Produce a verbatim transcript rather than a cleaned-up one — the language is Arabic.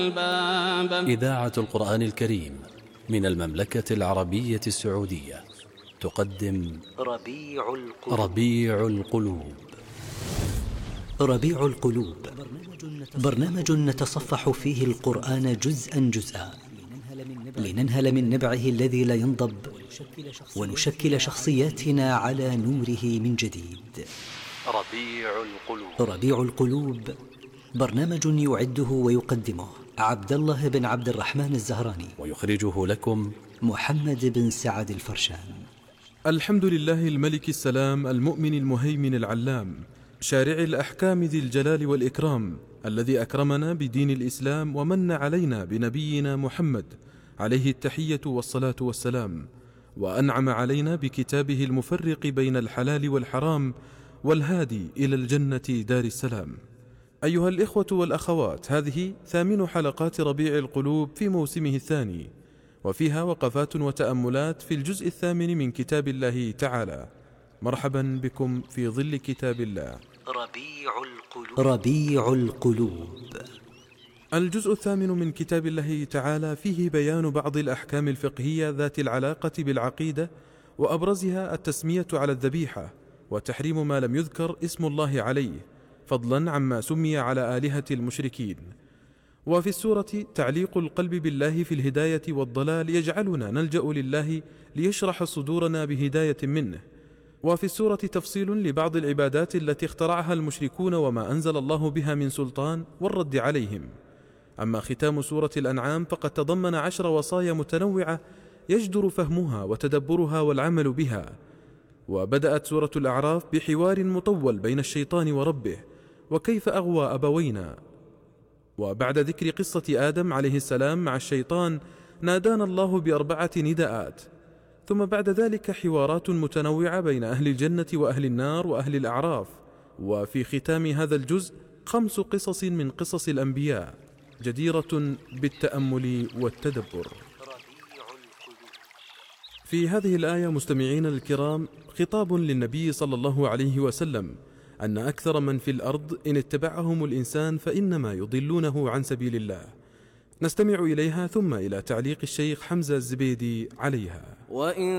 الباب. إذاعة القرآن الكريم من المملكة العربية السعودية تقدم ربيع القلوب. ربيع القلوب ربيع القلوب برنامج نتصفح فيه القرآن جزءا جزءا لننهل من نبعه الذي لا ينضب ونشكل شخصياتنا على نوره من جديد. ربيع القلوب. ربيع القلوب برنامج يعده ويقدمه عبد الله بن عبد الرحمن الزهراني، ويخرجه لكم محمد بن سعد الفرشان. الحمد لله الملك السلام المؤمن المهيمن العلام، شارع الأحكام ذي الجلال والإكرام، الذي أكرمنا بدين الإسلام ومن علينا بنبينا محمد عليه التحية والصلاة والسلام، وأنعم علينا بكتابه المفرق بين الحلال والحرام والهادي إلى الجنة دار السلام. أيها الإخوة والأخوات، هذه ثامن حلقات ربيع القلوب في موسمه الثاني، وفيها وقفات وتأملات في الجزء الثامن من كتاب الله تعالى. مرحبا بكم في ظل كتاب الله. ربيع القلوب. ربيع القلوب. الجزء الثامن من كتاب الله تعالى فيه بيان بعض الأحكام الفقهية ذات العلاقة بالعقيدة، وأبرزها التسمية على الذبيحة، وتحريم ما لم يذكر اسم الله عليه، فضلا عما سمي على آلهة المشركين. وفي السورة تعليق القلب بالله في الهداية والضلال يجعلنا نلجأ لله ليشرح صدورنا بهداية منه. وفي السورة تفصيل لبعض العبادات التي اخترعها المشركون وما أنزل الله بها من سلطان والرد عليهم. أما ختام سورة الأنعام فقد تضمن عشر وصايا متنوعة يجدر فهمها وتدبرها والعمل بها. وبدأت سورة الأعراف بحوار مطول بين الشيطان وربه، وكيف أغوى أبوينا. وبعد ذكر قصة آدم عليه السلام مع الشيطان نادانا الله بأربعة نداءات، ثم بعد ذلك حوارات متنوعة بين أهل الجنة وأهل النار وأهل الأعراف. وفي ختام هذا الجزء خمس قصص من قصص الأنبياء جديرة بالتأمل والتدبر. في هذه الآية مستمعين الكرام خطاب للنبي صلى الله عليه وسلم أن أكثر من في الأرض إن اتبعهم الإنسان فإنما يضلونه عن سبيل الله. نستمع إليها ثم إلى تعليق الشيخ حمزة الزبيدي عليها. وإن